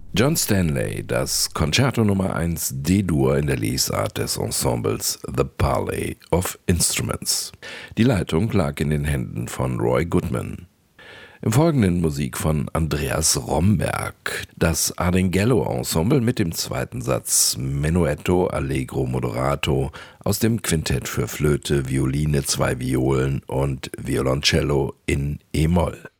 John Stanley, das Concerto Nummer 1 D-Dur in der Lesart des Ensembles The Parley of Instruments. Die Leitung lag in den Händen von Roy Goodman. Im Folgenden Musik von Andreas Romberg, das Ardinghello-Ensemble mit dem zweiten Satz Menuetto Allegro Moderato aus dem Quintett für Flöte, Violine, 2 Violen und Violoncello in E-Moll.